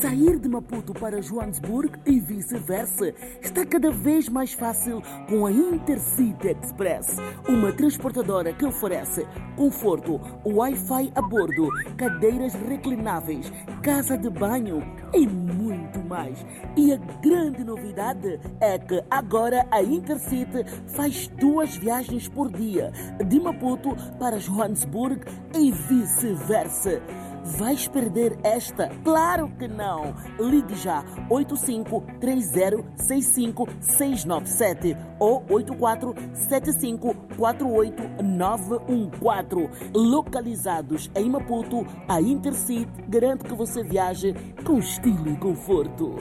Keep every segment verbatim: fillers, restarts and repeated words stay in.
Sair de Maputo para Joanesburgo e vice-versa está cada vez mais fácil com a Intercity Express, uma transportadora que oferece conforto, Wi-Fi a bordo, cadeiras reclináveis, casa de banho e muito mais. E a grande novidade é que agora a Intercity faz duas viagens por dia, de Maputo para Joanesburgo e vice-versa. Vais perder esta? Claro que não! Ligue já oito cinco três zero seis cinco seis nove sete ou oito quatro sete cinco quatro oito nove um quatro. Localizados em Maputo, a Intercity garante que você viaje com estilo e conforto.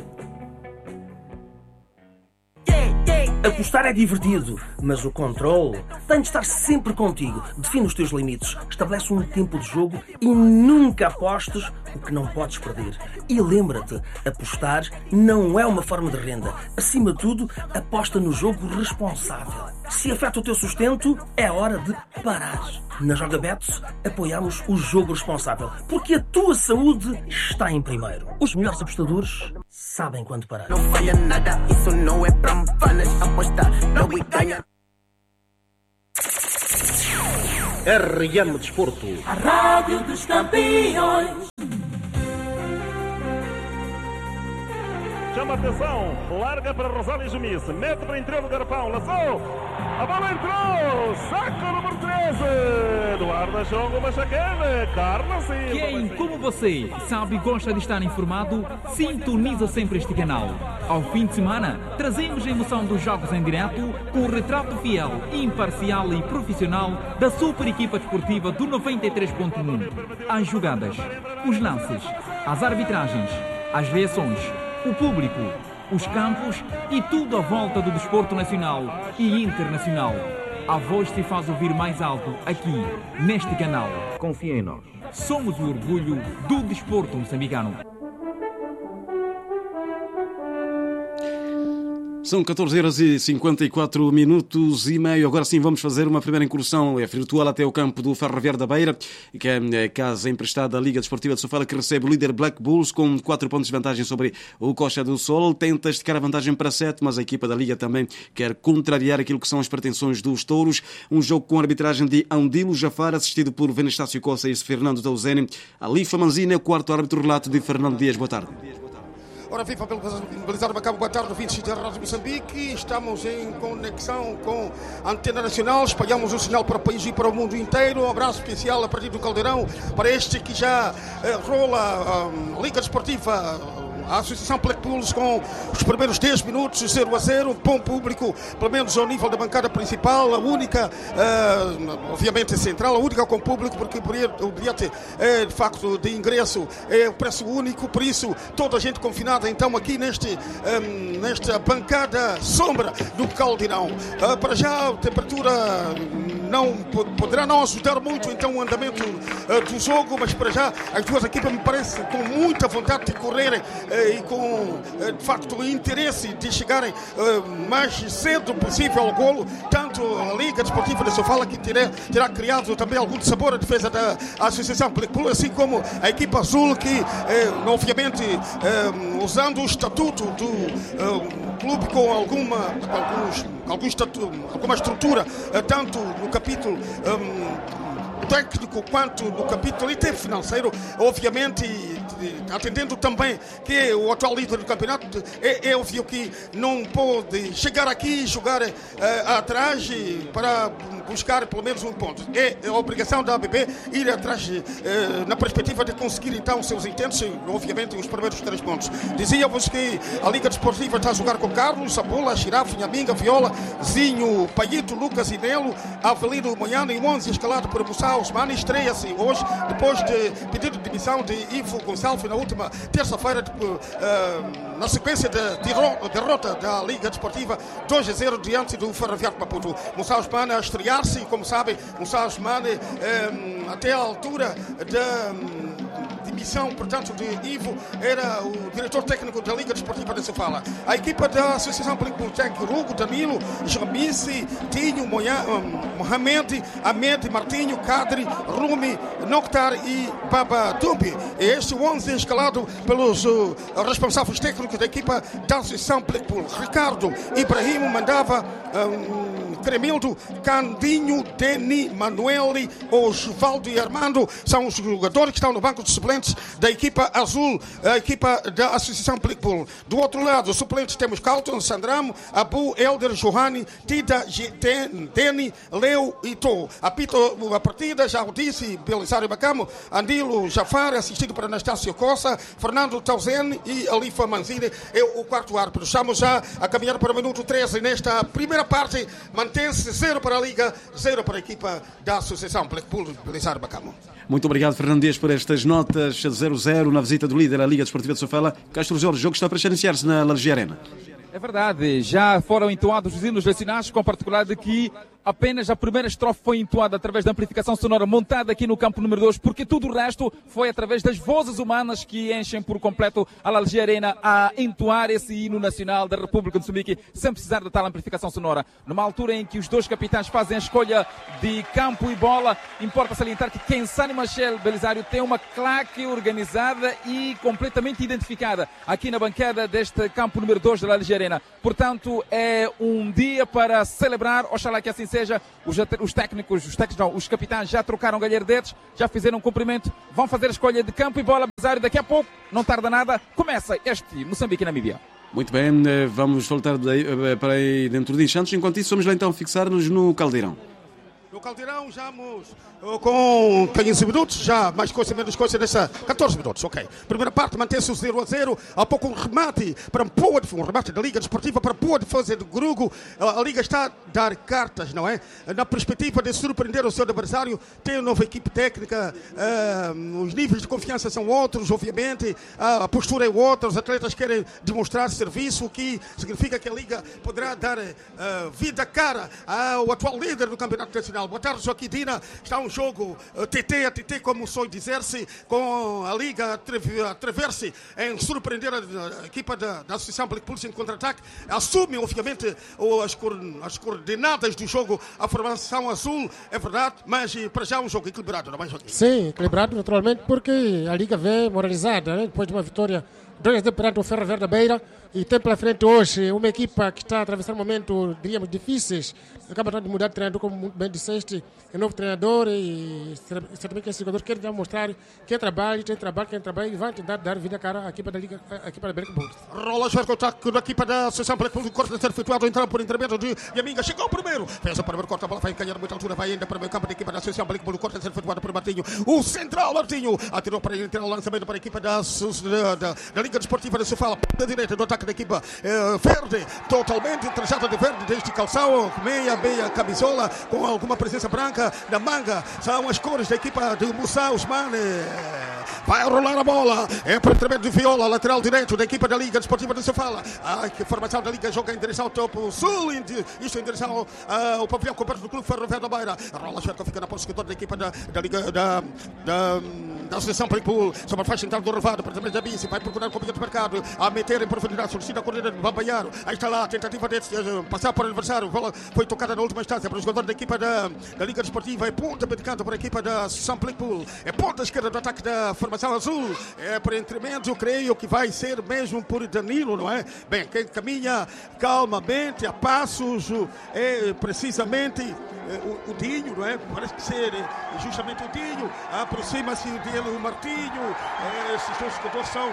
Apostar é divertido, mas o controle tem de estar sempre contigo. Define os teus limites, estabelece um tempo de jogo e nunca apostes o que não podes perder. E lembra-te, apostar não é uma forma de renda. Acima de tudo, aposta no jogo responsável. Se afeta o teu sustento, é hora de parar. Na Jogabets, apoiamos o jogo responsável, porque a tua saúde está em primeiro. Os melhores apostadores sabem quando parar. Não falha nada, isso não é pra fanas. Apostar, não e ganha. R M Desporto, a Rádio dos Campeões. Chama atenção, larga para Rosário Jumice, mete para interior do garrafão, lançou, a bola entrou, saca o número treze, Eduardo Chongo Machacane, Carlos Silva. Quem, como você, sabe e gosta de estar informado, sintoniza sempre este canal. Ao fim de semana, trazemos a emoção dos jogos em direto com o retrato fiel, imparcial e profissional da super equipa desportiva do noventa e três ponto um. As jogadas, os lances, as arbitragens, as reações, o público, os campos e tudo à volta do desporto nacional e internacional. A voz se faz ouvir mais alto aqui, neste canal. confia em nós. Somos o orgulho do desporto moçambicano. São catorze horas e cinquenta e quatro minutos e meio. Agora sim vamos fazer uma primeira incursão virtual até o campo do Ferroviário da Beira, que é a casa emprestada da Liga Desportiva de Sofala, que recebe o líder Black Bulls com quatro pontos de vantagem sobre o Costa do Sol. Tenta esticar a vantagem para sete, mas a equipa da Liga também quer contrariar aquilo que são as pretensões dos touros. Um jogo com a arbitragem de Andilo Jafar, assistido por Venestácio Coça e Fernando Dauzene. Alifa Manzina, quarto árbitro, relato de Fernando Dias. Boa tarde. Ora, viva pelo Balizar Macabo, boa tarde, ouvintes da Rádio Moçambique. Estamos em conexão com a Antena Nacional, espalhamos o sinal para o país e para o mundo inteiro. Um abraço especial a partir do Caldeirão para este que já eh, rola a um, Liga Desportiva. A Associação Black Bulls com os primeiros dez minutos, zero a zero, bom público, pelo menos ao nível da bancada principal, a única, uh, obviamente central, a única com público, porque o bilhete é de facto de ingresso, é o preço único, por isso toda a gente confinada então aqui neste, um, nesta bancada sombra do Caldeirão. Uh, para já a temperatura não poderá não ajudar muito então o andamento uh, do jogo, mas para já as duas equipas me parecem com muita vontade de correrem e com, de facto, o interesse de chegarem uh, mais cedo possível ao golo, tanto a Liga Desportiva de Sofala, que terá, terá criado também algum sabor à defesa da Associação Black Bull, assim como a equipa azul, que, uh, obviamente, uh, usando o estatuto do uh, clube com alguma, alguns, algum estatuto, alguma estrutura, uh, tanto no capítulo um, técnico quanto no capítulo até financeiro, obviamente, atendendo também que o atual líder do campeonato é, é óbvio que não pode chegar aqui e jogar uh, atrás para buscar pelo menos um ponto. É a obrigação da A B B ir atrás uh, na perspectiva de conseguir então os seus intentos, obviamente os primeiros três pontos. Dizia-vos que a Liga Desportiva está a jogar com Carlos, Sabola, Girafe, Nhaminga, Viola, Zinho, Paito, Lucas e Nelo, Avelino Moiano e onze escalado por Moussa Osmani. Estreia-se hoje depois de pedido de demissão de Ivo Gonçalves na última terça-feira, uh, na sequência da de derrota da Liga Desportiva dois a zero diante do Ferroviário de Maputo. Moussa Osmani a estrear-se, como sabem, Moussa Osmani um, até a altura da um, missão, portanto, de Ivo, era o diretor técnico da Liga Desportiva de Sofala. A equipa da Associação Política tem Rugo, Danilo, Jamisi, Tinho, Mohamed, Ahmed, Martinho, Kadri, Rumi, Noktar e Baba Tumbi. Este onze é escalado pelos uh, responsáveis técnicos da equipa da Associação Política. Ricardo Ibrahim mandava um, Cremildo, Candinho, Deni, Manueli, Osvaldo e Armando são os jogadores que estão no banco de suplentes da equipa azul, a equipa da Associação Política. Do outro lado, os suplentes temos Calton, Sandramo, Abu, Elder, Johanni, Tida, Deni, Leo e To. Apito a partida, já o disse, Belisário Bacamo, Andilo Jafar, assistido por Anastácio Costa, Fernando Tauzen e Alifa Manzini, é o quarto árbitro. Estamos já a caminhar para o minuto treze nesta primeira parte. Mantém-se zero para a Liga, zero para a equipa da Associação Blackpool, Belisário Bacamo. Muito obrigado, Fernando Dias, por estas notas zero a zero na visita do líder à Liga Desportiva de Sofala. Castro Jorge, o jogo está para iniciar-se na Alergia Arena. É verdade, já foram entoados os hinos nacionais, com particular de que apenas a primeira estrofe foi entoada através da amplificação sonora montada aqui no campo número dois, porque tudo o resto foi através das vozes humanas que enchem por completo a Alergia Arena a entoar esse hino nacional da República de Moçambique, sem precisar de tal amplificação sonora. Numa altura em que os dois capitães fazem a escolha de campo e bola, importa salientar que Kensani Machel Belisário tem uma claque organizada e completamente identificada aqui na bancada deste campo número dois da Alergia Arena. Portanto, é um dia para celebrar, oxalá que assim seja. Os, os técnicos, os técnicos não, os capitães já trocaram galhardetes, já fizeram um cumprimento, vão fazer a escolha de campo e bola. Belisário, daqui a pouco, não tarda nada, começa este Moçambique e Namíbia. Muito bem, vamos voltar para aí dentro de instantes. Enquanto isso, vamos lá então fixar-nos no Caldeirão. No Caldeirão, já vamos com quinze minutos, já mais coisa, menos coisa dessa. catorze minutos, ok. Primeira parte, mantém-se o zero a zero. Há pouco um remate para boa defesa, um remate da Liga Desportiva para boa defesa do Grugo. A Liga está a dar cartas, não é? Na perspectiva de surpreender o seu adversário, tem uma nova equipe técnica, uh, os níveis de confiança são outros, obviamente, uh, a postura é outra, os atletas querem demonstrar serviço, o que significa que a Liga poderá dar uh, vida cara ao atual líder do Campeonato Nacional. Boa tarde, Joaquim Dina. Está um jogo uh, T T a T T, como sou dizer-se, com a Liga a atrever-se em surpreender a, a equipa da, da Associação Blackpool em contra-ataque. Assume, obviamente, o, as, cor, as coordenadas do jogo, a formação azul, é verdade, mas para já é um jogo equilibrado, não é, Joaquim? Sim, equilibrado, naturalmente, porque a Liga vem moralizada, né? Depois de uma vitória dois a zero perante o Ferro Verde da Beira, e tem pela frente hoje uma equipa que está a atravessar momentos, diríamos, difíceis. Acaba de mudar de treinador, como muito bem disseste, é novo treinador, e certamente que esse jogador quer mostrar que trabalha, tem trabalho, quem trabalha, e vai tentar dar vida cara à equipa da Liga, à equipa da Blackpool. Rola já contato da equipa da Associação Blackpool, corte a ser efetuado, entrando por intermédio de Yaminga, chegou o primeiro, fez o primeiro corte, a bola vai encaixar muita altura, vai ainda para o meio campo da equipa da Associação Blackpool, corte a ser efetuado por Martinho, o central Martinho, atirou para ele, o lançamento para a equipa da, da, da, da Liga Desportiva de Sofala, da direita do ataque da equipa eh, verde, totalmente trajado de verde desde calção, meia, meia camisola, com alguma presença branca na manga, são as cores da equipa de Moussa Ousmane. Vai rolar a bola, é para o intermédio de Viola, lateral direito da equipa da Liga Desportiva de Sofala. A formação da Liga joga em direção ao topo sul, isto em direção ao, ao pavilhão completo do Clube Ferro Verde da Beira. Rola cerca, fica na posse da equipa da, da Liga da, da, da Associação Blackpool, sobre a faixa central do Revado, para intermédio da Bici, vai procurar o companheiro de mercado, a meter em profundidade, solicita a corrida de Bambaiaro. Aí está lá a tentativa de uh, passar por o adversário, a bola foi tocada na última instância para o jogador da equipa da, da Liga Desportiva, é ponta medicada para a equipa da Associação Blackpool, é ponta esquerda do ataque da formação azul, é por entremédio, creio que vai ser mesmo por Danilo, não é? Bem, quem caminha calmamente, a passos, é precisamente é, o, o Dinho, não é? Parece que ser é, justamente o Dinho, aproxima-se dele o Martinho, é, esses dois jogadores são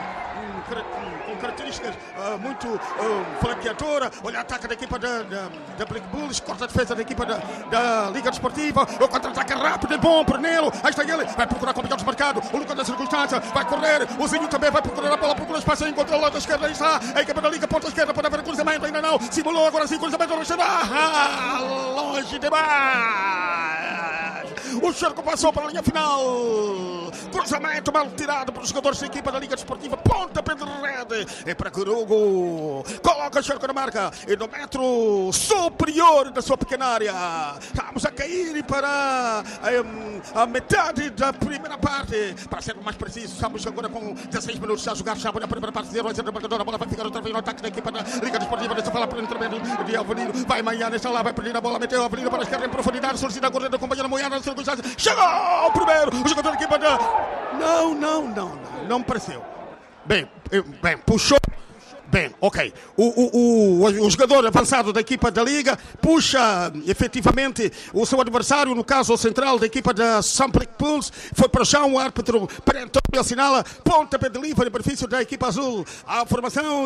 um, com características uh, muito uh, flanqueadora, olha, ataca da equipa da, da, da Black Bulls, corta a defesa da equipa da, da Liga Desportiva, o contra-ataque rápido e bom por Nelo, aí está ele, vai procurar companheiro desmarcado, o Lucas da circunstância, vai correr, o Zinho também vai procurar a bola, procura espaço, encontra o lado da esquerda, aí está, a equipa da Liga, ponta esquerda, pode haver cruzamento, ainda não, simulou, agora sim, cruzamento, ah, longe demais, o Charco passou para a linha final, cruzamento mal tirado pelos jogadores da equipa da Liga Desportiva, pontapé de rede, é para Curugo, coloca o cerco na marca, e no metro superior da sua pequena área, estamos a cair para a, a metade da primeira parte, para ser mais preciso, estamos agora com dezesseis minutos a jogar, Chabo na primeira parte, zero a zero, a bola vai ficar outra vez no ataque da equipa da Liga Desportiva, deixa falar para o intermédio de Avelino, vai Manhã, está lá, vai perder a bola, meteu a Avelino para a esquerda em profundidade, solicita a corrida da companheira Moiana, chegou o primeiro, o jogador da equipa da... Não, não, não, não, não me pareceu. Bem, bem, puxou. Bem, ok. O, o, o, o jogador avançado da equipa da Liga puxa efetivamente o seu adversário, no caso o central da equipa da Samplic Pools, foi para o chão, o árbitro perentório assinala pontapé de livre em benefício da equipa azul. A formação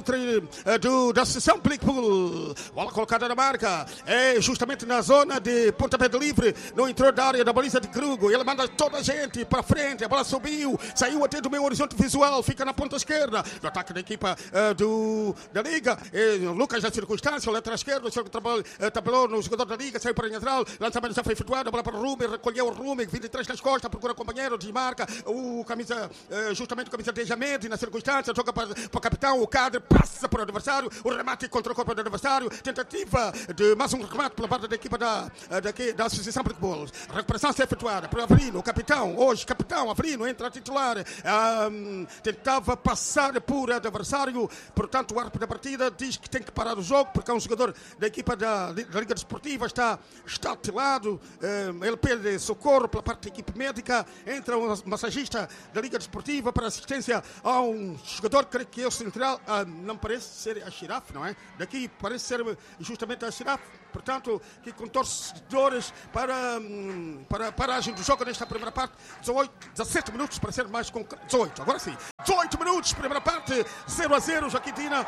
do, da Samplic Pools, bola colocada na marca, é justamente na zona de pontapé de livre, no interior da área da baliza de Krugo. Ele manda toda a gente para frente, a bola subiu, saiu até do meio horizonte visual, fica na ponta esquerda, no ataque da equipa uh, do da Liga, e Lucas da circunstância, o lateral esquerdo, o senhor tabelou no jogador da Liga, saiu para a lateral, lançamento já foi efetuado, a bola para o Rumi, recolheu o Rumi, vinte e três nas costas, procura companheiro, desmarca, o camisa, justamente o camisa de Jamede, na circunstância, joga para, para o capitão, o Cadre, passa para o adversário, o remate contra o corpo do adversário, tentativa de mais um remate pela parte da equipa da, da, da Associação Black Bulls, recuperação se efetuada para o Avelino, o capitão, hoje capitão, Avelino, entra a titular, um, tentava passar por adversário, portanto o árbitro da partida diz que tem que parar o jogo porque é um jogador da equipa da, da Liga Desportiva, está, está atilado, um, ele pede socorro pela parte da equipe médica, entra um massagista da Liga Desportiva para assistência a um jogador, creio que é o central, uh, não parece ser a Xiraf, não é? Daqui parece ser justamente a Xiraf, portanto, que com torcedores para, um, para a paragem do jogo nesta primeira parte, dezoito, dezassete minutos para ser mais concreto, dezoito, agora sim, dezoito minutos, primeira parte, zero a zero, Jaquitina.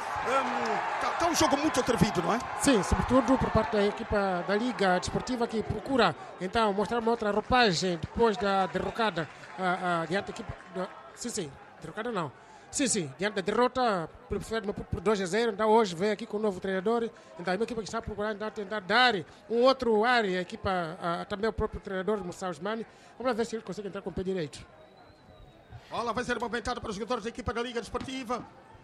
Está um, um jogo muito atrevido, não é? Sim, sobretudo por parte da equipa da Liga Desportiva, que procura então mostrar uma outra roupagem depois da derrocada uh, uh, diante da equipa. Da... Sim, sim, derrocada não. Sim, sim, diante da derrota por dois a zero, então hoje vem aqui com o novo treinador, então é uma equipa que está procurando então, tentar dar um outro ar, a equipa, uh, também o próprio treinador, Moussa Ousmane. Vamos ver se ele consegue entrar com o pé direito. Bola vai ser movimentada para os jogadores da equipa da Liga Desportiva.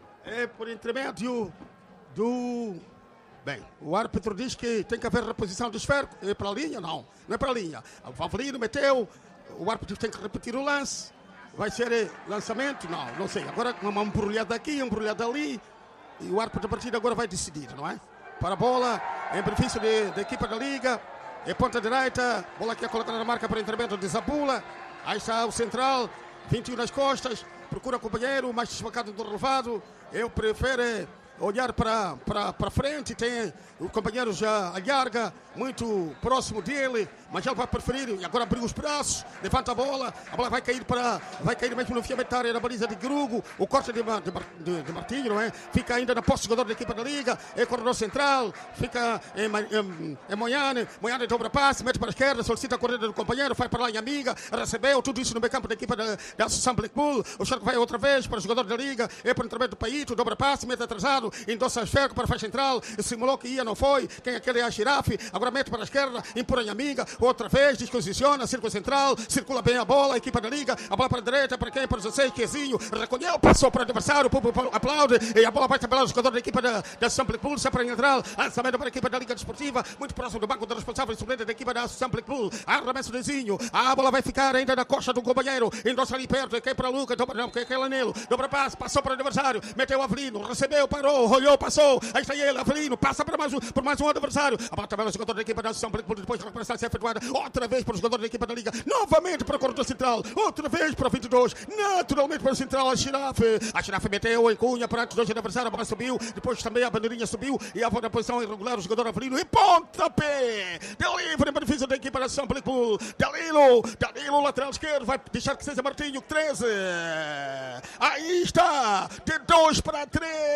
É por intermédio do... Bem, o árbitro diz que tem que haver reposição do esférico. É para a linha? Não, não é para a linha. O Avelino meteu, o árbitro tem que repetir o lance. Vai ser lançamento? Não, não sei. Agora uma embrulhada aqui, uma embrulhada ali. E o árbitro da partida agora vai decidir, não é? Para a bola, em benefício de, da equipa da Liga. É ponta direita, bola que é colocada na marca para intermédio de Zabula. Aí está o central, vinte e um nas costas. Procura o companheiro, mais desfocado do relevado. Eu prefiro olhar para, para, para frente. Tem o companheiro já Alharga, muito próximo dele, mas ele vai preferir, e agora abriu os braços, levanta a bola, a bola vai cair para, vai cair mesmo no fiamento da área da baliza de Grugo, o corte de, de, de, de Martinho, não é? Fica ainda na posse do jogador da equipa da Liga, é corredor central, fica em, em, em Moiane, Moiane dobra passe, mete para a esquerda, solicita a corrida do companheiro, vai para lá em amiga, recebeu tudo isso no meio campo da equipa da, da Associação Black Bull, o Charco vai outra vez para o jogador da Liga, é para o intermédio do Paito, dobra passe, mete atrasado, endossa a Ferco para a faixa central, simulou que ia, não foi, quem é aquele é a Girafe, agora mete para a esquerda, impõe em amiga, outra vez, desposiciona, círculo central, circula bem a bola, a equipa da Liga, a bola para a direita, para quem? Para o dezesseis, Quezinho, recolheu, passou para o adversário, aplaude, e a bola vai tabelar o jogador da equipa da, da Samplic Pool, sai para a central, lançamento para a equipa da Liga Desportiva, muito próximo do banco do responsável e suplente da equipa da Samplic Pool, arremesso de Zinho, a bola vai ficar ainda na coxa do companheiro, endossa ali perto, quem para Luca, dobra, não, quem é Lanelo, dobra passe, passou para o adversário, meteu o Avelino, recebeu, parou, olhou, passou, aí está ele, Avelino, passa para mais um, por mais um adversário, a bola tabela o jogador da equipa da Samplic Pool, depois de recuperação ser efetuada, outra vez para o jogador da equipa da Liga, novamente para o corredor central, outra vez para o vinte e dois, naturalmente para o central, a Girafe, a Girafe meteu em cunha para os dois adversários, a bola subiu, depois também a bandeirinha subiu, e a na posição irregular, o jogador Avelino, e pontapé, de livre em benefício da equipa da Samplic Pool, Danilo, Danilo, lateral esquerdo, vai deixar que seja Martinho, treze, aí está, de dois para treze, de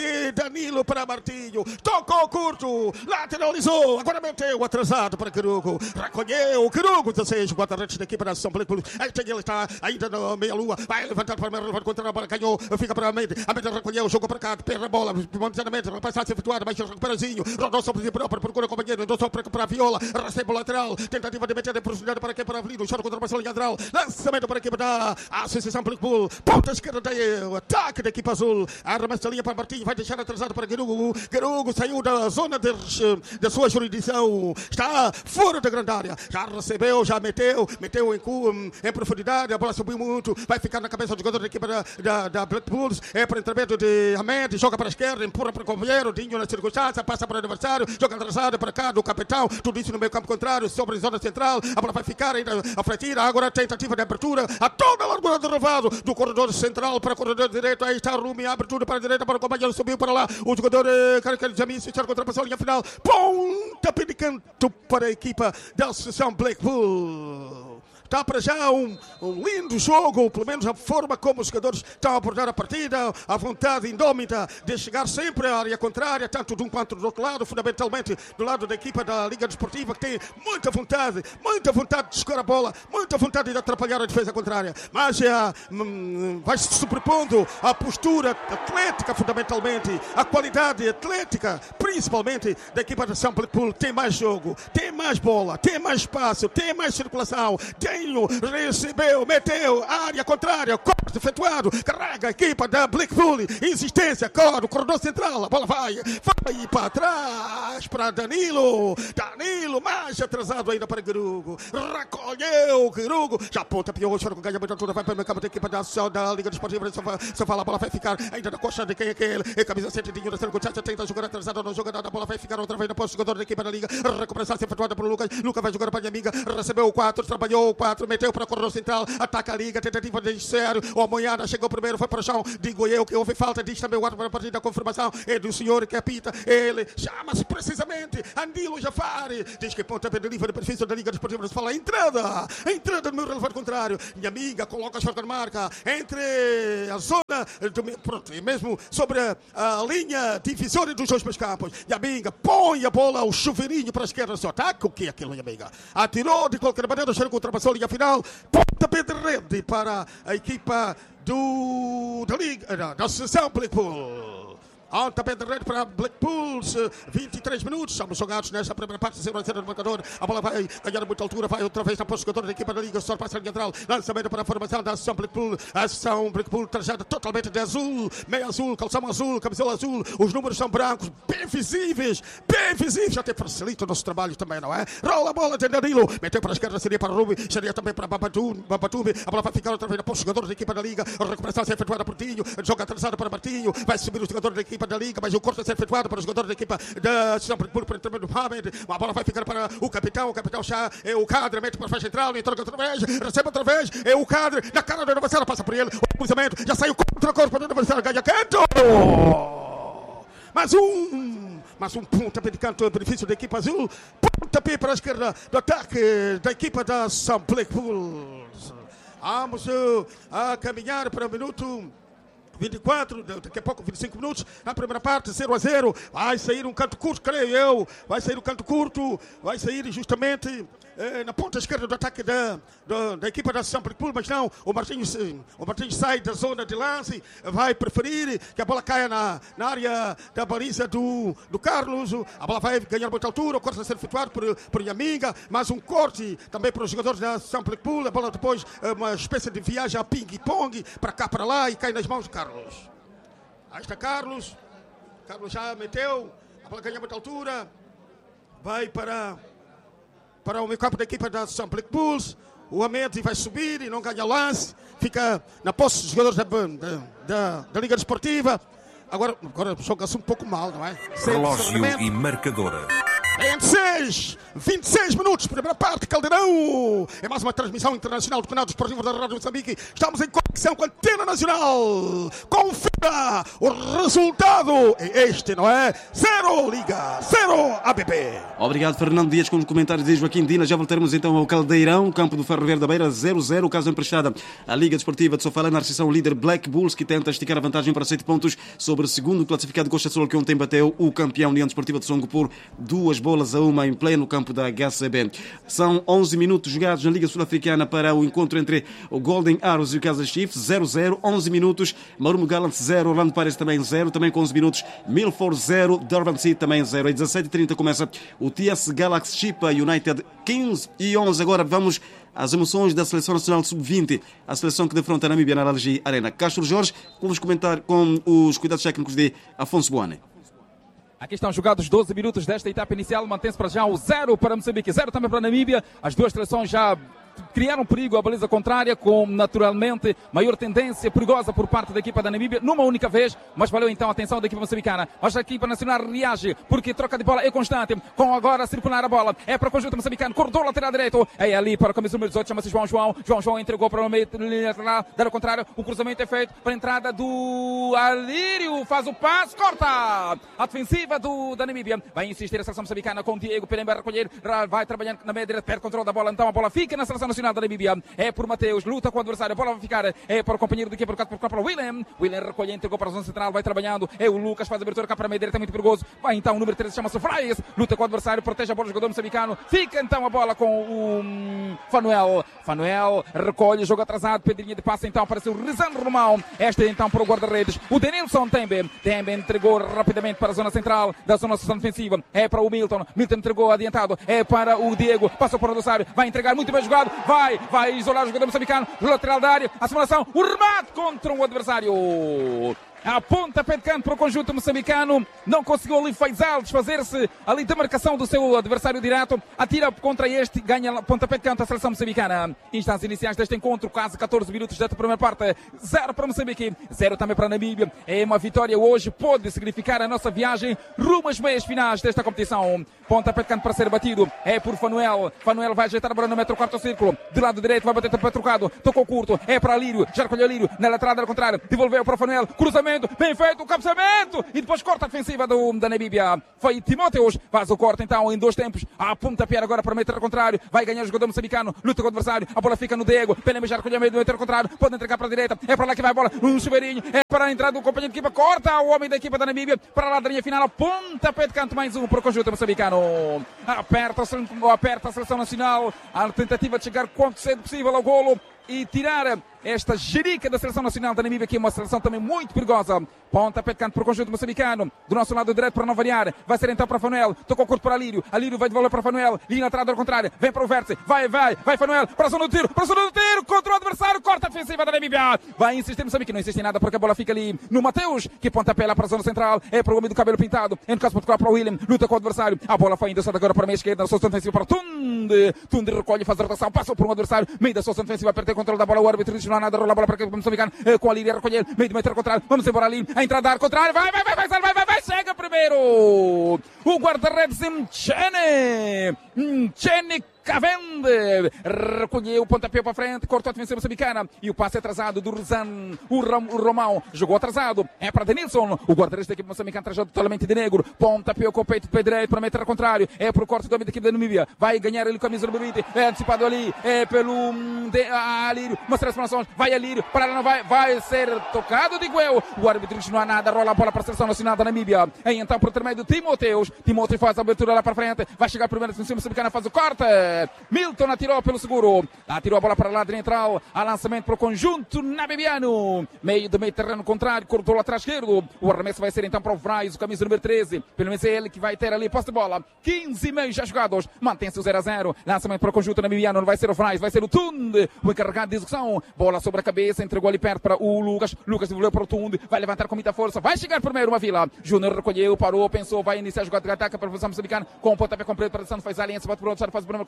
de Danilo para Martinho. Tocou curto, lateralizou, agora meteu atrasado para Querugo. Recolheu Querugo, dezesseis, guarda-redes da equipe da São Paulo. Aí tem ele, está ainda na meia-lua. Vai levantar para a meia, levantar contra a bola, ganhou, fica para a mente. A mente recolheu, jogou para cá, perde a bola, momentanamente, vai passar a ser efetuada, mas recuperazinho. Rodou só para próprio, procura o companheiro, rodou só para a Viola, recebe o lateral, tentativa de meter a profundidade para a equipe da Avelino, chora contra a Marcelo lateral, lançamento para a equipe da Associação Blackpool, ponta esquerda daí, ataque da equipe azul, arremessa a linha para Martinho, vai deixar atrasado para Guerugo. Guerugo saiu da zona de, da sua jurisdição, está fora da grande área, já recebeu, já meteu, meteu em, em profundidade, a bola subiu muito, vai ficar na cabeça do jogador da equipe da, da, da Blackpool, é para entramento de Ahmed, joga para a esquerda, empurra para o companheiro, Dinho na circunstância, passa para o adversário, joga atrasado para cá do capitão, tudo isso no meio campo contrário, sobre a zona central, a bola vai ficar ainda a fratira, agora a tentativa de abertura, a toda a largura do relevado, do corredor central para o corredor direito, aí está Rumi, abertura para a direita, para o companheiro, subiu para lá, o jogador Carica Jamin, se contra a linha final, pontapé de canto para a equipa da Associação Blackpool. Está para já um, um lindo jogo, pelo menos a forma como os jogadores estão a abordar a partida, a vontade indómita de chegar sempre à área contrária, tanto de um quanto do outro lado, fundamentalmente do lado da equipa da Liga Desportiva, que tem muita vontade, muita vontade de escorar a bola, muita vontade de atrapalhar a defesa contrária. Mas é, hum, vai se sobrepondo a postura atlética, fundamentalmente, a qualidade atlética, principalmente da equipa da São Paulo. Tem mais jogo, tem mais bola, tem mais espaço, tem mais circulação, tem recebeu, meteu, área contrária, corte efetuado, carrega a equipa da Blackpool, insistência, corre, corredor central, a bola vai, vai para trás, para Danilo, Danilo, mais atrasado ainda para Guerugo, recolheu Guerugo, já aponta, pior, chora com ganha muita altura, vai para o campo da equipa da, da Liga Desportiva, só fala, a bola vai ficar ainda na coxa de quem é que ele, é camisa sete, Dinho, na circunstância, tenta jogar atrasado, não joga nada, a bola vai ficar outra vez, depois o jogador da equipa da Liga, recuperação efetuada por Lucas, Lucas vai jogar para a amiga, recebeu o quatro, trabalhou o quatro, meteu para o corredor central, ataca a Liga, tentativa de sério, o Amanhada chegou primeiro, foi para o chão, digo eu que houve falta, diz também o árbitro para a partida, a confirmação é do senhor que apita, ele chama-se precisamente Andilo Jafari, diz que ponta de livre de benefício da Liga Desportiva, se fala entrada, entrada no meu relevado contrário, minha amiga coloca a short marca, entre a zona, do, pronto, e mesmo sobre a, a linha divisória dos dois campos, minha amiga põe a bola, o chuveirinho para a esquerda, só ataca, o que é aquilo, minha amiga? Atirou de qualquer maneira, chegou, ultrapassou a linha final, pontapé de rede para a equipa do, da Liga, da, da Associação Blackpool. Pontapé de rede para Blackpool, vinte e três minutos, estamos jogados nesta primeira parte, zero a zero no marcador, a bola vai ganhar muita altura, vai outra vez na posse jogador da equipa da Liga, só passa a linha lateral, lançamento para a formação da Associação Blackpool, a Associação Blackpool trajada totalmente de azul, meio azul, calção azul, camisola azul, os números são brancos, bem visíveis, bem visíveis, até facilita o nosso trabalho também, não é? Rola a bola de Danilo, meteu para a esquerda, seria para Rubi, seria também para Babatube, a bola vai ficar outra vez na posse jogador da equipa da Liga, a recuperação é efetuada por Dinho, joga atrasado para Martinho, vai subir o jogador da equipa da Liga, mas o corte a ser efetuado para o jogador da equipa da Associação Blackpool para o entramento do Mohamed. A bola vai ficar para o capitão. O capitão já é o Cadre, mete para a faixa central, entrega outra vez, recebe outra vez. É o Cadre, na cara do adversário, passa por ele. O cruzamento já saiu contra o corpo do adversário, ganha canto. Mais um, mais um pontapé de canto, benefício da equipa azul. Pontapé para a esquerda do ataque da equipa da Associação Blackpool. Vamos uh, a caminhar para o minuto vinte e quatro, daqui a pouco vinte e cinco minutos, na primeira parte, zero a zero, vai sair um canto curto, creio eu, vai sair um canto curto, vai sair justamente eh, na ponta esquerda do ataque da, da, da equipa da Associação Blackpool, mas não, o Martinho, o Martinho sai da zona de lance, vai preferir que a bola caia na, na área da baliza do, do Carlos, a bola vai ganhar muita altura, o corte vai ser efetuado por, por Yaminga, mas um corte também para os jogadores da Associação Blackpool, a bola depois, uma espécie de viagem a ping-pong, para cá, para lá, e cai nas mãos do Carlos. Aí está Carlos. Carlos já meteu. A bola ganha muita altura. Vai para, para o meio campo da equipa da Associação Blackpool. O Ahmed vai subir e não ganha lance. Fica na posse dos jogadores da, da, da, da Liga Desportiva. Agora, agora joga-se um pouco mal, não é? Relógio e marcadora. vinte e seis, vinte e seis minutos, primeira parte, Caldeirão. É mais uma transmissão internacional do canal Desportivo da Rádio Moçambique. Estamos em conexão com a Antena Nacional. Confira o resultado. É este, não é? Zero Liga, zero A B B. Obrigado, Fernando Dias, com os comentários de Joaquim Dina. Já voltaremos então ao Caldeirão, campo do Ferro Verde da Beira, zero a zero. O caso emprestada à Liga Desportiva de Sofala, na recepção líder Black Bulls, que tenta esticar a vantagem para sete pontos sobre o segundo classificado Costa Sol, que ontem bateu o campeão União Desportiva de Songo por duas bolas a uma em pleno campo da H C B. São onze minutos jogados na Liga Sul-Africana para o encontro entre o Golden Arrows e o Kaizer Chiefs, zero a zero. onze minutos, Marumo Gallants zero, Orlando Pirates também zero, também com onze minutos, Milford zero, Durban City também zero. Às dezassete e trinta começa o T S Galaxy Chipa United quinze e onze. Agora vamos às emoções da Seleção Nacional sub vinte, a seleção que defronta a Namíbia na Algi Arena. Castro Jorge, com os, comentar, com os cuidados técnicos de Afonso Boane. Aqui estão jogados doze minutos desta etapa inicial, mantém-se para já o zero para Moçambique, zero também para a Namíbia. As duas seleções já criaram perigo à baliza contrária, com naturalmente maior tendência perigosa por parte da equipa da Namíbia, numa única vez, mas valeu então a atenção da equipa moçambicana. Mas a equipa nacional reage, porque troca de bola é constante, com agora a circular a bola, é para o conjunto moçambicano, corredor lateral direito, é ali para o camisa número dezoito, chama-se João João, João João entregou para o meio lateral, dar ao contrário, o cruzamento é feito para a entrada do Alírio, faz o passe, corta a defensiva do, da Namíbia, vai insistir a seleção moçambicana com Diego Penemba a recolher, vai trabalhando na meia direita, perde controle da bola, então a bola fica na seleção nacional da Namíbia, é por Mateus, luta com o adversário, a bola vai ficar, é para o companheiro de equipa, por cá para o William, William recolhe, entregou para a zona central, vai trabalhando, é o Lucas, faz a abertura cá para a meia direita, é muito perigoso, vai então o número treze, chama-se Frais, luta com o adversário, protege a bola do jogador moçambicano, fica então a bola com o um, Fanuel, Fanuel recolhe, jogo atrasado, pedrinha de passe, então apareceu o Rizano Romão, esta é então para o guarda-redes, o Denilson Tembe, Tembe entregou rapidamente para a zona central da zona defensiva, é para o Milton, Milton entregou adiantado, é para o Diego, passou para o adversário, vai entregar, muito bem jogado, vai, vai isolar o jogador moçambicano, lateral da área, a simulação, o remate contra o adversário. A pontapé de canto para o conjunto moçambicano, não conseguiu ali Faisal desfazer-se ali da marcação do seu adversário direto, atira contra este, ganha pontapé de canto a seleção moçambicana. Instantes iniciais deste encontro, quase catorze minutos desta primeira parte, zero para Moçambique, zero também para a Namíbia. É uma vitória hoje, pode significar a nossa viagem rumo às meias finais desta competição. Pontapé de canto para ser batido, é por Fanuel, Fanuel vai ajeitar a bola no metro quarto círculo, do lado direito vai bater para trocado, tocou curto, é para Alírio, já recolheu Alírio, na lateral ao contrário, devolveu para Fanuel, cruzamento, bem feito o cabeceamento e depois corta a defensiva do, da Namíbia. Foi Timóteos, faz o corte então em dois tempos, a pontapé agora para meter ao contrário, vai ganhar o jogador moçambicano, luta com o adversário, a bola fica no Diego, Penemba já recolheu meio do meter ao contrário, pode entregar para a direita, é para lá que vai a bola, um chuveirinho, é para a entrada do companheiro de equipa, corta o homem da equipa da Namíbia, para lá da linha final, a pontapé de canto mais um para o conjunto moçambicano. Aperta, aperta a seleção nacional, a tentativa de chegar quanto cedo possível ao golo e tirar esta jerica da seleção nacional da Namíbia, que é uma seleção também muito perigosa. Pontapé de canto para o conjunto moçambicano, do nosso lado direito para não variar, vai ser então para Fanuel, tocou o corpo para Alírio, Alírio vai devolver para Fanuel, linha atrás ao contrário, vem para o vértice, vai, vai, vai Fanuel, para a zona do tiro, para a zona do tiro, contra o adversário, corta a defensiva da Namíbia, vai insistir Moçambique, não insiste em nada porque a bola fica ali no Mateus, que pontapé lá para a zona central, é para o homem do cabelo pintado, em caso particular para o William, luta com o adversário, a bola foi ainda só agora para a meia esquerda, na sua defensiva para o Tunde, Tunde recolhe, faz a rotação, passou por um adversário, meio da sua defensiva, perde o controle da bola, o árbitro diz não há nada, rola a bola para o moçambicano, com a Líria a recolher, meio de meter ao contrário, vamos embora ali, a entrada ao contrário, vai, vai, vai, vai, vai, vai, vai, vai, chega primeiro o guarda-redes Mchene, Mchene Cavende, recolheu o pontapé para frente, cortou a defesa moçambicana e o passe atrasado do Rezan, o, Ram, o Romão jogou atrasado, é para Denilson, o guarda-redes da equipe moçambicana trajado totalmente de negro, pontapé com o peito de pé direito para meter ao contrário, é para o corte do homem da equipe da Namíbia, vai ganhar ele com a camisa número vinte, é antecipado ali, é pelo de, a, Alírio, mostra as formações, vai Alírio, para lá não vai, vai ser tocado, digo eu, o árbitro diz não há nada, rola a bola para a seleção nacional da Namíbia, e então por intermédio de Timóteos, Timóteos faz a abertura lá para frente, vai chegar primeiro a defesa moçambicana, faz o corte, Milton atirou pelo seguro, atirou a bola para lá de central, a lançamento para o conjunto namibiano, meio do meio terreno contrário, cortou lá atrás esquerdo, o arremesso vai ser então para o Vrais, o camisa número treze, pelo menos é ele que vai ter ali posse de bola, quinze e meio já jogados, mantém-se o zero a zero, lançamento para o conjunto namibiano, não vai ser o Vrais, vai ser o Tunde, o encarregado de execução, bola sobre a cabeça, entregou ali perto para o Lucas, Lucas devolveu para o Tunde, vai levantar com muita força, vai chegar primeiro uma Vila, Júnior recolheu, parou, pensou, vai iniciar a jogada de ataque para a posição moçambicana, com o pontapé completo para a direção, faz a aliança, bate para o outro, faz o primeiro corte,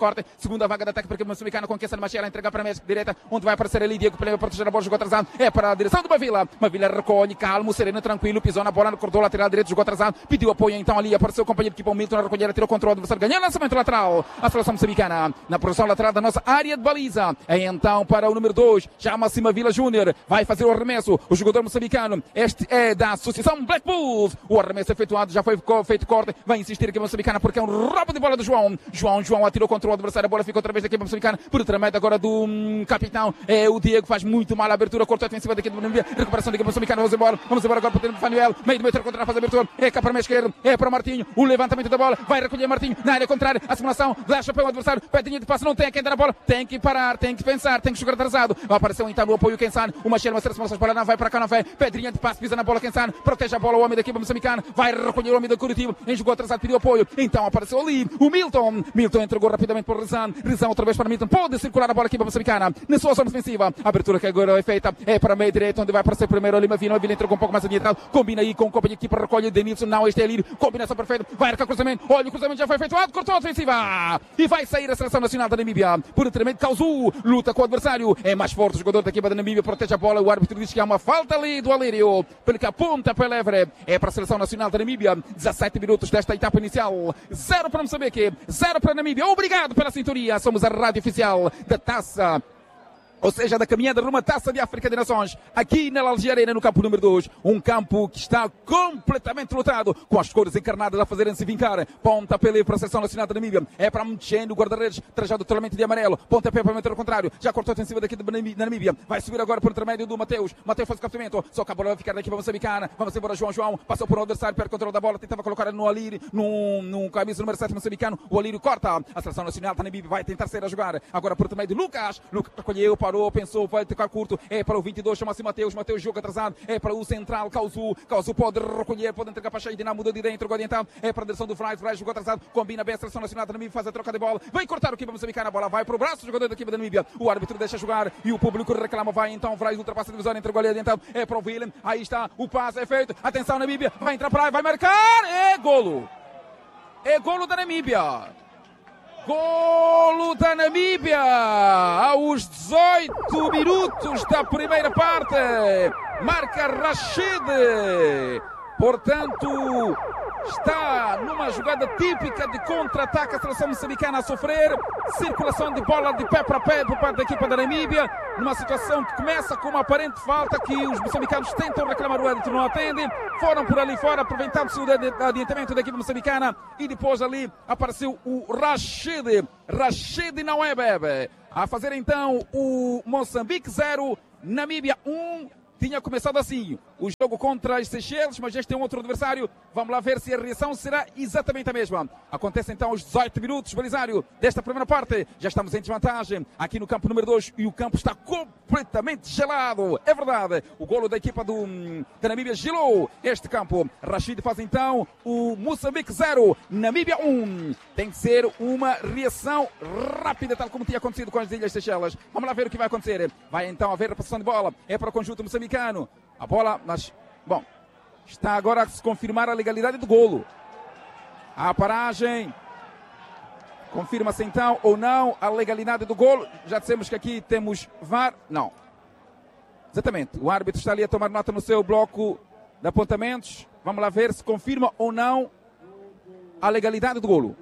forte. Segunda vaga de ataque para a equipa moçambicana com Kessa de Machera, entregar para a mesma direita, onde vai aparecer ali Diego Pelé para proteger a bola, jogou atrasado. É para a direção do Mavila. Mavila recolhe, calmo, sereno, tranquilo, pisou na bola, cortou lateral direito, jogou atrasado, pediu apoio então ali, apareceu o companheiro de equipa, o Milton, a recolher, tirou o controle do adversário, ganhou lançamento lateral. A seleção moçambicana na posição lateral da nossa área de baliza. É então para o número dois, chama-se Mavila Júnior, vai fazer o arremesso. O jogador moçambicano, este é da Associação Black Bulls. O arremesso efetuado, já foi feito corte, vai insistir aqui a moçambicana porque é um roubo de bola do João. João, João atirou contra o adversário, a bola ficou outra vez da equipa moçambicana, por intermédio agora do hum, capitão, é o Diego, faz muito mal a abertura, cortou ofensiva da equipa do Namíbia, recuperação da equipa moçambicana, vamos embora, vamos embora agora para o Fanuel, meio do meio contra, faz a abertura, é cá para a meia esquerda, é para o Martinho, o levantamento da bola, vai recolher Martinho, na área contrária, a simulação, dá chapéu ao adversário, pedinha de passe, não tem a quem dar a bola, tem que parar, tem que pensar, tem que jogar atrasado, apareceu então no apoio Kensan, uma cheira, uma seleção, bola não vai para cá, não vai, pedrinha de passe, pisa na bola Kensan, protege a bola o homem da equipa moçambicana, vai recolher o homem da Curitiba, jogou atrasado, pediu apoio, então apareceu ali o Milton, Milton entregou rapidamente para o Rizan, Rizan outra vez para Milton, pode circular a bola aqui para a moçambicana, na sua zona defensiva, a abertura que agora é feita, é para a meia direita, onde vai aparecer primeiro ali Mavila, Mavila entregou um pouco mais adiantado, combina aí com o companheiro de equipa, recolhe Denilson, não, este é Lírio, combinação perfeita, vai arcar cruzamento, olha o cruzamento já foi efetuado, cortou a ofensiva, e vai sair a seleção nacional da Namíbia, por um tremendo Causu, luta com o adversário, é mais forte o jogador da equipa da Namíbia, protege a bola, o árbitro diz que há uma falta ali do Alírio, pelo que aponta para Levre, é para a seleção nacional da Namíbia, dezassete minutos desta etapa inicial, zero para Moçambique, zero para a Namíbia, obrigado pela sintonia, somos a rádio oficial da Taça, ou seja, da caminhada rumo à Taça de África de Nações, aqui na Algia Arena, no campo número dois, um campo que está completamente lotado, com as cores encarnadas a fazerem-se vincar, pontapé para a seleção nacional da Namíbia, é para Mchendo, guarda-redes, trajado totalmente de amarelo, pontapé para o meter ao contrário, já cortou a ofensiva daqui da Namíbia, vai subir agora por intermédio do Mateus, Mateus faz o captamento, só que a bola vai ficar na equipa moçambicana, vamos embora João, João, passou por um adversário, perde o controle da bola, tentava colocar no Alírio, no, no camisa número sete moçambicano, o Alírio corta, a seleção nacional da Namíbia vai tentar sair a jogar, agora por intermédio de Lucas, Lucas recolheu, parou, pensou, vai tocar curto, é para o vinte e dois, chama-se Mateus, Mateus joga atrasado, é para o central, Causu, Causu pode recolher, pode entregar para a cheia, Dinamo de dentro, o adiantado, é para a direção do Frais, Frais jogou atrasado, combina bem a seleção nacional da Namíbia, faz a troca de bola, vai cortar o equipa moçambicana, a bola vai para o braço do jogador da equipa da Namíbia, o árbitro deixa jogar e o público reclama, vai então, Frais ultrapassa a divisão, entregou ali adiantado, é para o Willem, aí está, o passe é feito, atenção Namíbia, vai entrar para lá, vai marcar, é golo, é golo da Namíbia. Golo da Namíbia aos dezoito minutos da primeira parte, marca Rashid, portanto está numa jogada típica de contra-ataque, a seleção moçambicana a sofrer, circulação de bola de pé para pé por parte da equipa da Namíbia, numa situação que começa com uma aparente falta que os moçambicanos tentam reclamar, o árbitro não atende, foram por ali fora, aproveitando-se do adiantamento da equipa moçambicana e depois ali apareceu o Rashid, Rashid não é bebe, a fazer então o Moçambique zero, Namíbia um. Tinha começado assim o jogo contra as Seychelles, mas este é um outro adversário. Vamos lá ver se a reação será exatamente a mesma. Acontece então aos dezoito minutos, balizário desta primeira parte. Já estamos em desvantagem aqui no campo número dois e o campo está completamente gelado. É verdade. O golo da equipa do da Namíbia gelou este campo. Rashid faz então o Moçambique zero, Namíbia um. Tem que ser uma reação rápida, tal como tinha acontecido com as Ilhas Seychelles. Vamos lá ver o que vai acontecer. Vai então haver a reposição de bola. É para o conjunto moçambicano. A bola, mas, bom, está agora a se confirmar a legalidade do golo. A paragem. Confirma-se então ou não a legalidade do golo. Já dissemos que aqui temos V A R. Não. Exatamente. O árbitro está ali a tomar nota no seu bloco de apontamentos. Vamos lá ver se confirma ou não a legalidade do golo.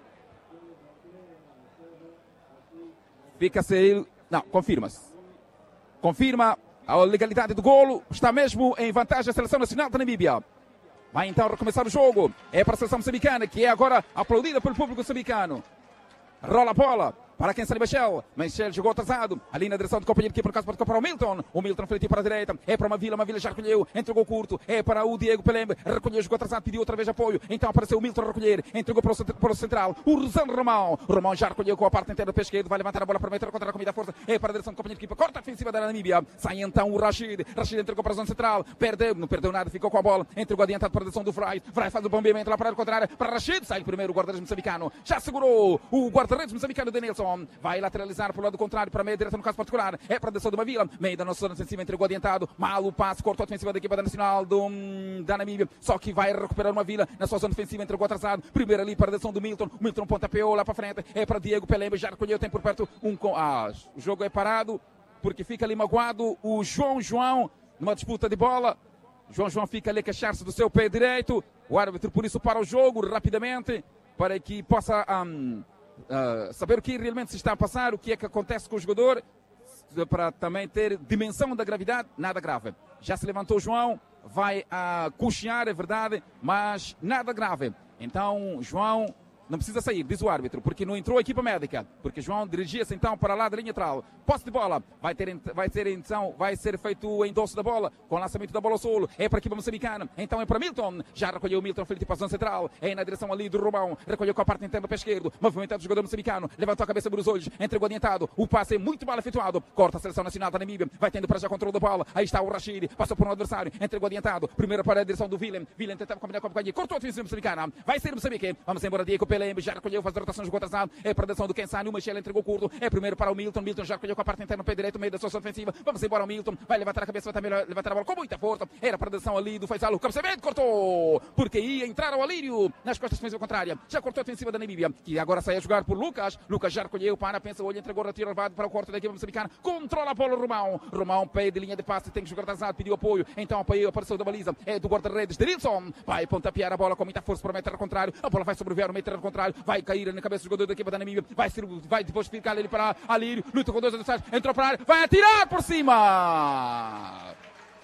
Fica-se aí. Não, confirma-se. Confirma a legalidade do golo, está mesmo em vantagem a seleção nacional da Namíbia. Vai então recomeçar o jogo, é para a seleção moçambicana, que é agora aplaudida pelo público moçambicano. Rola a bola para quem está Michel. Michel jogou atrasado. Ali na direção do companheiro que por acaso pode para o Milton. O Milton frente para a direita. É para uma Vila. Uma Vila já recolheu. Entregou curto. É para o Diego Pelembe. Recolheu, jogou atrasado. Pediu outra vez apoio. Então apareceu o Milton a recolher. Entregou para o, para o central. O Rosano Romão. O Romão já recolheu com a parte inteira do pé esquerdo. Vai levantar a bola para meter contra a comida à força. É para a direção do companheiro que corta a ofensiva da Namíbia. Sai então o Rashid. Rashid entregou para a zona central. Perdeu. Não perdeu nada. Ficou com a bola. Entregou adiantado para a direção do Fry. Fry faz o bombeamento lá para a contrária. Para Rashid. Sai primeiro o guarda-redes moçambicano. Já segurou o guarda-redes moçambicano de Nelson. Milton vai lateralizar para o lado contrário, para a meia direita no caso particular. É para a direção de uma Vila. Meio da nossa zona defensiva, entregou adiantado. Mal o passe, cortou a defensiva da equipa da Nacional do, da Namíbia. Só que vai recuperar uma Vila na sua zona defensiva, entregou atrasado. Primeiro ali para a direção do Milton. O Milton pontapeou lá para frente. É para Diego Pelemba, já recolheu, tem por perto um... Ah, o jogo é parado porque fica ali magoado o João João numa disputa de bola. João João fica ali a queixar-se do seu pé direito. O árbitro por isso para o jogo rapidamente para que possa um, uh, saber o que realmente se está a passar, o que é que acontece com o jogador, para também ter dimensão da gravidade. Nada grave. Já se levantou o João, vai a uh, coxear, é verdade, mas nada grave. Então, João não precisa sair, diz o árbitro, porque não entrou a equipa médica, porque João dirigia-se então para lá da linha lateral. Posse de bola, vai ter, vai ter então, vai ser feito o endosso da bola, com o lançamento da bola ao solo, é para a equipa moçambicana, então é para Milton, já recolheu o Milton, feito para a zona central, é na direção ali do Romão, recolheu com a parte interna do pé esquerdo, movimentado o jogador moçambicano, levantou a cabeça para os olhos, entregou adiantado, o passe é muito mal efetuado, corta a seleção nacional da Namíbia, vai tendo para já controle da bola, aí está o Rashid, passou por um adversário, entregou adiantado, primeiro para a direção do Willem, Willem tentava combinar com a companhia, cortou a defesa moçambicana, vai ser Moçambique, vamos embora, Diego Pelembe, já recolheu, faz a rotação, jogou atrasado, é para a direção do Kensani, o Michel entregou curto, é primeiro para o Milton, Milton já recolheu com a parte interna no pé direito, meio da sua ofensiva, vamos embora o Milton, vai levantar a cabeça, vai também levantar a bola com muita força, era para a direção ali do Faisal, o cabeceamento, cortou, porque ia entrar o Alírio nas costas defensiva contrária, já cortou a defensiva da Namíbia, que agora sai a jogar por Lucas, Lucas já recolheu, para, pensa, olha, entregou, retiro elevado para o corte da equipa moçambicana, controla a bola Romão, Romão pede linha de passe, tem que jogar atrasado, pediu apoio, então apoio, apareceu da baliza, é do guarda-redes, Denilson, vai pontapear a bola com muita força para o meter contrário, a bola vai sobreviver o meter contrário, vai cair na cabeça do jogador da equipa da Namíbia, vai, ser, vai depois ficar ali para Alírio, luta com dois adversários, entrou para a área, vai atirar por cima!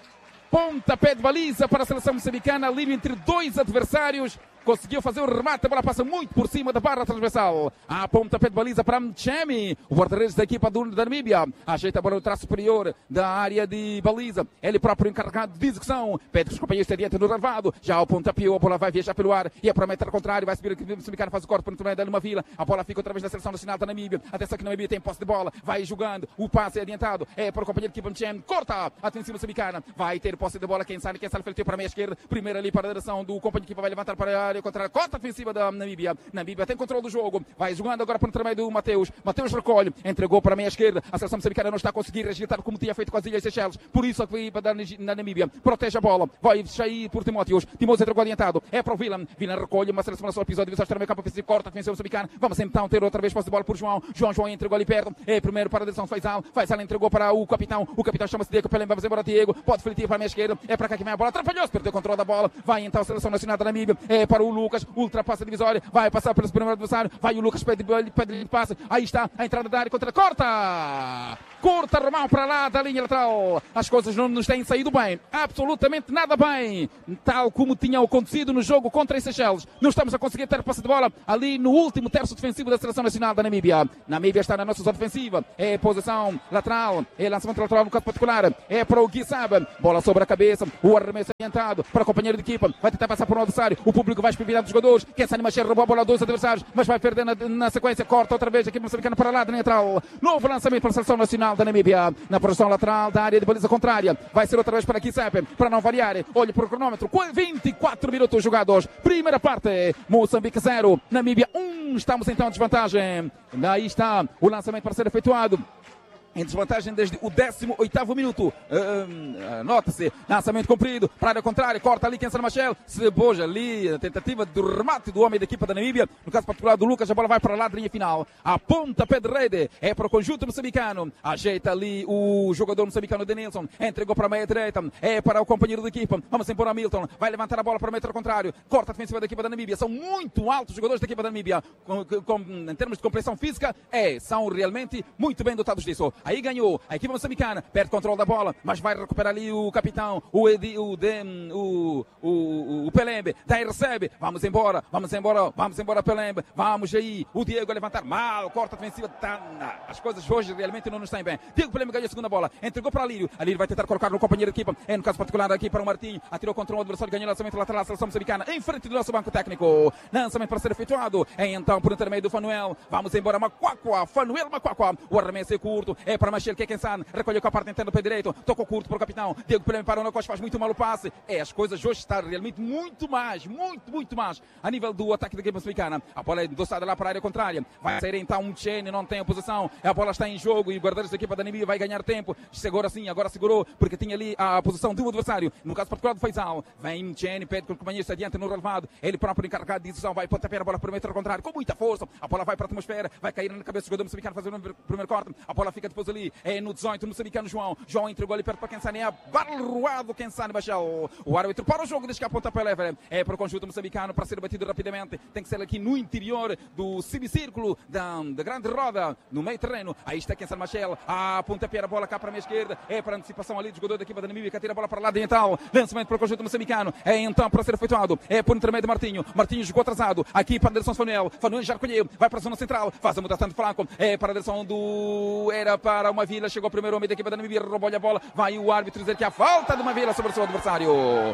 Pontapé de baliza para a seleção moçambicana, Alírio entre dois adversários, conseguiu fazer o remate, a bola passa muito por cima da barra transversal. A pontapé de baliza para Mchemi, o guarda-redes da equipa do, da Namíbia. Ajeita a bola no traço superior da área de baliza. Ele próprio encarregado de execução. Pede que os companheiros adiante no relevado. Já o pontapé, a bola vai viajar pelo ar e é para o metro contrário. Vai subir aqui, o moçambicano faz o corte para o torneio da Luma Vila. A bola fica outra vez na seleção nacional da Namíbia. Atenção que a Namíbia tem posse de bola. Vai jogando. O passe é adiantado. É para o companheiro de equipa Mchemi. Corta a defensiva moçambicana. Vai ter posse de bola. Quem sabe, quem sabe, ele para a meia esquerda. Primeiro ali para a direção do companheiro de equipa. Vai levantar para a área contrária. Corta a defensiva da Namíbia. Namíbia tem controle do jogo. Vai jogando agora para o intermédio do Mateus. Mateus recolhe. Entregou para a meia esquerda. A seleção moçambicana não está a conseguir agitar como tinha feito com as Ilhas Seychelles. Por isso a equipa da Namíbia protege a bola. Vai sair por Timóteos. Timóteos entregou adiantado. É para o Vilan. Vilan recolhe uma seleção na sua episódio. Visão estar no meio campo ofensivo. Corta a defensiva moçambicana. Vamos então ter outra vez posse de bola por João. João João entregou ali perto. É primeiro para a direção de Faisal. Faisal entregou para o capitão. O capitão chama-se Diego Pelemba. Vamos embora Diego. Pode fletir para a meia esquerda. É para cá que vem a bola. Atrapalhou-se. Perdeu o controle da bola. Vai então a seleção nacional da Namíbia. É para o Lucas. Ultrapassa a divisória. Vai passar pelo primeiro adversário. Vai o Lucas, pede de passe. Aí está a entrada da área contra. Corta! Corta Romão para lá da linha lateral. As coisas não nos têm saído bem. Absolutamente nada bem. Tal como tinha acontecido no jogo contra as Seychelles. Não estamos a conseguir ter posse de bola ali no último terço defensivo da seleção nacional da Namíbia. Namíbia está na nossa zona defensiva. É posição lateral. É lançamento lateral no caso particular. É para o Gui Saba. Bola sobre a cabeça. O arremesso adiantado para o companheiro de equipa. Vai tentar passar por um adversário. O público vai espivirar dos jogadores. Quem sabe Machado roubou a bola a dois adversários. Mas vai perder na, na sequência. Corta outra vez a equipa moçambicana para lá da linha lateral. Novo lançamento para a seleção nacional da Namíbia. Na posição lateral da área de baliza contrária. Vai ser outra vez para Gui Saba. Para não variar. Olhe para o cronômetro. vinte e quatro minutos jogados. Primeira parte. Moçambique zero. Namíbia um. Estamos então em desvantagem. Aí está o lançamento para ser efetuado. Em desvantagem desde o décimo oitavo minuto. Uh, Nota-se, lançamento comprido, para a área contrária, corta ali Kensan Machel, se boja ali a tentativa do remate do homem da equipa da Namíbia, no caso particular do Lucas, a bola vai para lá da linha final, a ponta pé de rede, é para o conjunto moçambicano, ajeita ali o jogador moçambicano Denilson, entregou para a meia direita, é para o companheiro da equipa, vamos embora a Milton, vai levantar a bola para o metro contrário, corta a defensiva da equipa da Namíbia, são muito altos os jogadores da equipa da Namíbia, com, com, em termos de compreensão física, é, são realmente muito bem dotados disso. Aí ganhou a equipa moçambicana, perde controle da bola, mas vai recuperar ali o capitão, o Edi, o, Dem, o, o, o Pelembe, daí recebe, vamos embora, vamos embora, vamos embora Pelembe, vamos aí, o Diego a levantar mal, corta a defensiva, tá, as coisas hoje realmente não nos estão bem. Diego Pelembe ganhou a segunda bola, entregou para Alírio, Alírio vai tentar colocar no companheiro de equipa, é no caso particular aqui para o Martinho, atirou contra um adversário, ganhou o lançamento lateral da seleção moçambicana, em frente do nosso banco técnico, lançamento para ser efetuado, é então por intermédio do Fanuel, vamos embora Macuacua, Fanuel Macuacua, o arremesso é curto, é É para Machel, que é quem sabe. Recolhe com a parte interna do pé direito. Tocou curto para o capitão. Diego Pelé parou na costa, faz muito mal o passe. É, as coisas hoje estão realmente muito mais, muito, muito mais a nível do ataque da equipa moçambicana. A bola é endossada lá para a área contrária. Vai sair então um Chene, não tem a posição. A bola está em jogo e o guarda-redes da equipa da Namíbia vai ganhar tempo. Segura sim, agora segurou, porque tinha ali a posição do adversário. No caso particular do Faisal. Vem Chene, pede que o companheiro se adianta no relevado. Ele próprio encarregado de decisão. Vai pontapé a bola para o metro contrário com muita força. A bola vai para a atmosfera. Vai cair na cabeça do jogador moçambicano, fazer o primeiro corte. A bola fica depois ali. É no dezoito, no moçambicano João. João entregou ali perto para Kensane. É abarroado Kensane Bachel. O árbitro para o jogo, diz que a pontapé leve. É para o conjunto moçambicano para ser batido rapidamente. Tem que ser aqui no interior do semicírculo da, da grande roda, no meio terreno. Aí está Kensane Bachel. A pontapé a bola cá para a minha esquerda. É para a antecipação ali do jogador da equipa da Namíbia, que tira a bola para lá de então. Lançamento para o conjunto moçambicano. É então para ser efetuado. É por intermédio de Martinho. Martinho jogou atrasado. Aqui para a direção de Fanuel. Fanuel já recolheu. Vai para a zona central. Faz a mudança de flanco. É para a direção do... Era para uma Vila. Chegou o primeiro homem da equipa da Namíbia. Roubou-lhe a bola. Vai o árbitro dizer que há falta de uma Vila sobre o seu adversário.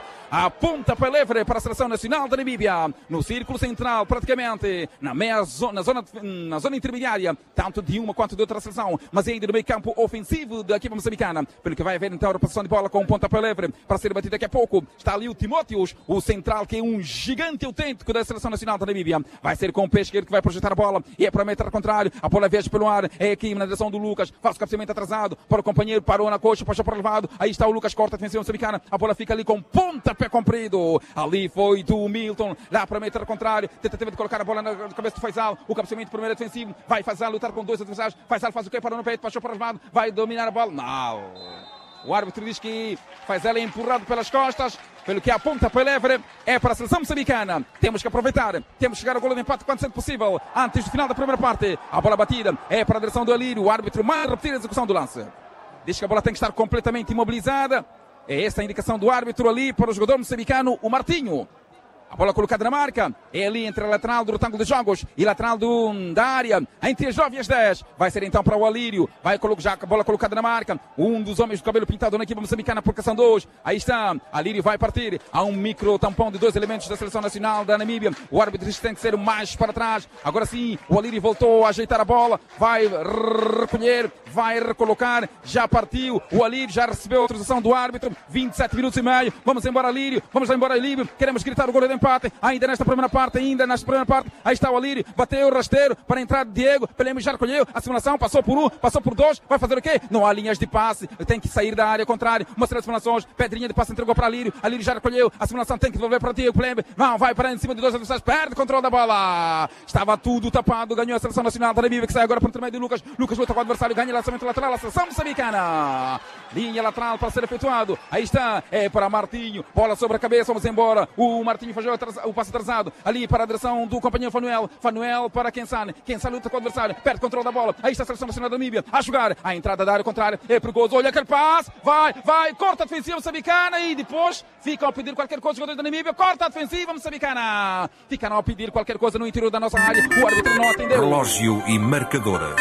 A ponta para livre para a seleção nacional da Namíbia. No círculo central, praticamente. Na meia zona, na zona, na zona intermediária. Tanto de uma quanto de outra seleção. Mas ainda no meio campo ofensivo da equipa moçambicana. Pelo que vai haver então a reposição de bola com um ponta para livre para ser batido daqui a pouco. Está ali o Timóteos, o central, que é um gigante autêntico da seleção nacional da Namíbia. Vai ser com o pé esquerdo que vai projetar a bola. E é para meter ao contrário. A bola viaja pelo ar. É aqui na direção do Lucas. Faz o cabeceamento atrasado para o companheiro. Parou na coxa, puxa para o levado. Aí está o Lucas, corta a defensiva moçambicana. A bola fica ali com pontapé comprido. Ali foi do Milton. Lá para meter ao contrário. Tentativa de colocar a bola na cabeça do Faisal. O cabeceamento primeiro defensivo. Vai Faisal lutar com dois adversários. Faisal faz o quê? Parou no peito, passou para o levado. Vai dominar a bola. Não. O árbitro diz que Faisal é empurrado pelas costas, pelo que a ponta para livre é para a seleção moçambicana. Temos que aproveitar, temos que chegar ao golo de empate quanto sempre possível, antes do final da primeira parte. A bola batida é para a direção do Alírio. O árbitro manda repetir a execução do lance. Diz que a bola tem que estar completamente imobilizada. É essa a indicação do árbitro ali para o jogador moçambicano, o Martinho. A bola colocada na marca. É ali entre a lateral do retângulo de jogos e lateral do, da área. Entre as nove e as dez. Vai ser então para o Alírio. Vai colocar já a bola colocada na marca. Um dos homens do cabelo pintado na equipa moçambicana por cação dois. Aí está. Alírio vai partir. Há um micro tampão de dois elementos da seleção nacional da Namíbia. O árbitro diz que tem que ser mais para trás. Agora sim. O Alírio voltou a ajeitar a bola. Vai recolher. Vai recolocar. Já partiu. O Alírio já recebeu a autorização do árbitro. vinte e sete minutos e meio. Vamos embora, Alírio. Vamos embora, Alírio. Queremos gritar o gol de empate. Ainda nesta primeira parte, ainda nesta primeira parte, aí está o Alírio, bateu o rasteiro para a entrada de Diego, Pelé já recolheu a simulação, passou por um, passou por dois, vai fazer o quê? Não há linhas de passe, tem que sair da área contrária, uma série de simulações, Pedrinha de passe entregou para Alírio, Alírio já recolheu, a simulação tem que devolver para Diego, Pelé, não, vai para em cima de dois adversários, perde o controle da bola, estava tudo tapado, ganhou a seleção nacional da Namíbia, que sai agora por intermédio de Lucas, Lucas luta com o adversário, ganha lançamento lateral, a seleção moçambicana, linha lateral para ser efetuado, aí está, é para Martinho, bola sobre a cabeça, vamos embora, o Martinho faz o passe atrasado, ali para a direção do companheiro Fanuel, Fanuel para Kensane, Kensane luta com o adversário, perde o controle da bola, aí está a seleção nacional da Namíbia, a jogar, a entrada da área contrária, é perigoso, olha aquele passe, vai, vai, corta a defensiva moçambicana e depois ficam a pedir qualquer coisa, os jogadores da Namíbia, corta a defensiva moçambicana, ficaram a pedir qualquer coisa no interior da nossa área, o árbitro não atendeu. Relógio e marcadora.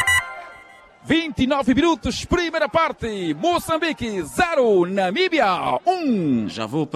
vinte e nove minutos, primeira parte, Moçambique zero, Namíbia um. Já vou